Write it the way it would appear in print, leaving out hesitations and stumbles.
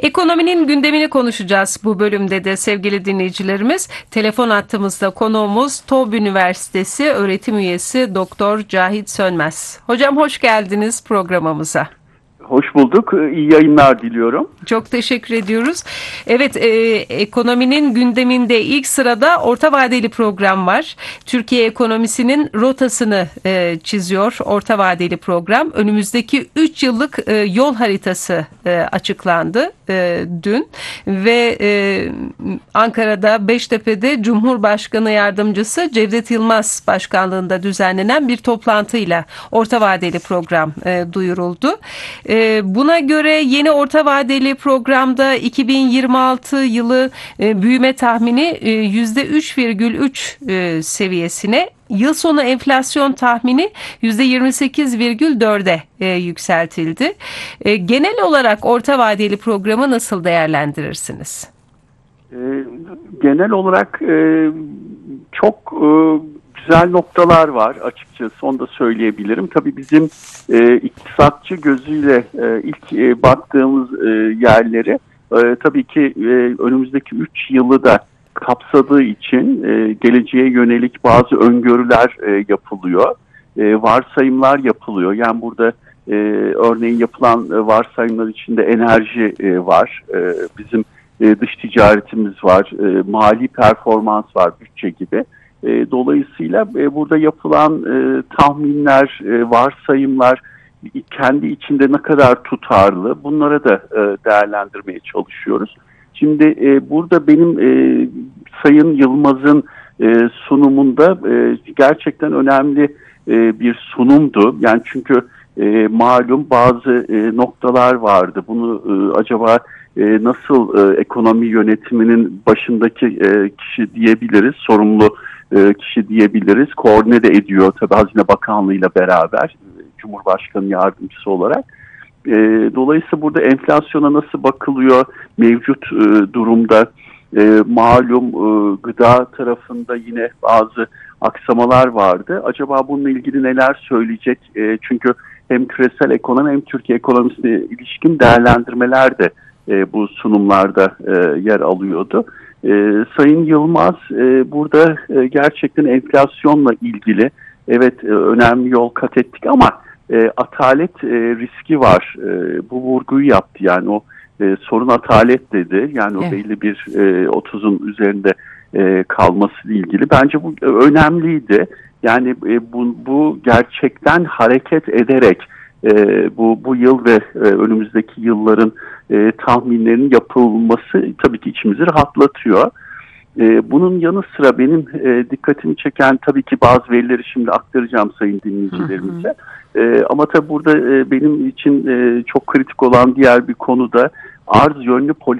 Ekonominin gündemini konuşacağız bu bölümde de sevgili dinleyicilerimiz. Telefon hattımızda konuğumuz TOB Üniversitesi öğretim üyesi Doktor Cahit Sönmez. Hocam hoş geldiniz programımıza. Hoş bulduk. İyi yayınlar diliyorum. Çok teşekkür ediyoruz. Evet, ekonominin gündeminde ilk sırada orta vadeli program var. Türkiye ekonomisinin rotasını çiziyor orta vadeli program. Önümüzdeki 3 yıllık yol haritası açıklandı dün ve Ankara'da Beştepe'de Cumhurbaşkanı Yardımcısı Cevdet Yılmaz başkanlığında düzenlenen bir toplantıyla orta vadeli program duyuruldu. Buna göre yeni orta vadeli programda 2026 yılı büyüme tahmini %3,3 seviyesine, yıl sonu enflasyon tahmini %28,4'e yükseltildi. Genel olarak orta vadeli programı nasıl değerlendirirsiniz? Genel olarak çok güzel noktalar var açıkçası, onu da söyleyebilirim. Tabii bizim iktisatçı gözüyle ilk baktığımız yerleri tabii ki önümüzdeki 3 yılı da kapsadığı için geleceğe yönelik bazı öngörüler yapılıyor. Varsayımlar yapılıyor. Yani burada örneğin yapılan varsayımlar içinde enerji var. Bizim dış ticaretimiz var. Mali performans var, bütçe gibi. Dolayısıyla burada yapılan tahminler, varsayımlar kendi içinde ne kadar tutarlı, bunlara da değerlendirmeye çalışıyoruz. Şimdi burada benim Sayın Yılmaz'ın sunumunda gerçekten önemli bir sunumdu. Yani çünkü malum bazı noktalar vardı. Bunu acaba nasıl ekonomi yönetiminin başındaki kişi diyebiliriz, sorumlu kişi diyebiliriz. Koordine de ediyor tabii Hazine Bakanlığı ile beraber Cumhurbaşkanı yardımcısı olarak. Dolayısıyla burada enflasyona nasıl bakılıyor mevcut durumda, malum gıda tarafında yine bazı aksamalar vardı. Acaba bununla ilgili neler söyleyecek? Çünkü hem küresel ekonomi hem Türkiye ekonomisine ilişkin değerlendirmeler de bu sunumlarda yer alıyordu. Sayın Yılmaz burada gerçekten enflasyonla ilgili önemli yol kat ettik ama atalet riski var. Bu vurguyu yaptı. Yani o sorun atalet dedi. Yani o belli bir 30'un üzerinde kalması ile ilgili. Bence bu önemliydi. Yani bu gerçekten hareket ederek bu yıl ve önümüzdeki yılların tahminlerinin yapılması tabii ki içimizi rahatlatıyor. Bunun yanı sıra benim dikkatimi çeken tabii ki bazı verileri şimdi aktaracağım sayın dinleyicilerimize. Ama tabii burada benim için çok kritik olan diğer bir konu da arz yönlü